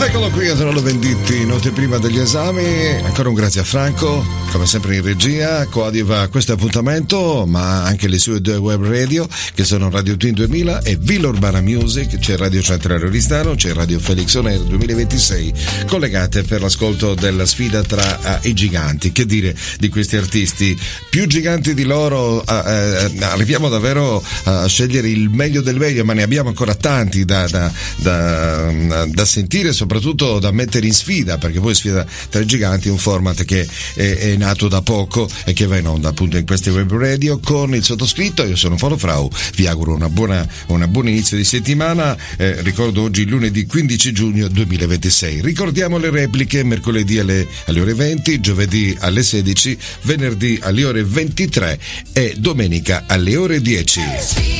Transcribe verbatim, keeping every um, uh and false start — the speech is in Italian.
Eccolo qui, Antonello Venditti, note prima degli esami. Ancora un grazie a Franco, come sempre in regia, coadiuva questo appuntamento, ma anche le sue due web radio, che sono Radio Twin duemila e Villa Urbana Music. C'è Radio Centrale Oristano, c'è Radio Felix On Air duemilaventisei, collegate per l'ascolto della sfida tra uh, i giganti. Che dire di questi artisti? Più giganti di loro, uh, uh, arriviamo davvero a scegliere il meglio del meglio, ma ne abbiamo ancora tanti da, da, da, da sentire, soprattutto da mettere in sfida, perché poi Sfida tra i giganti è un format che è, è nato da poco e che va in onda appunto in queste web radio con il sottoscritto. Io sono Paolo Frau, vi auguro una buona, una buon inizio di settimana. Eh, ricordo oggi lunedì quindici giugno duemilaventisei. Ricordiamo le repliche: mercoledì alle, alle ore venti, giovedì alle sedici, venerdì alle ore ventitré e domenica alle ore dieci.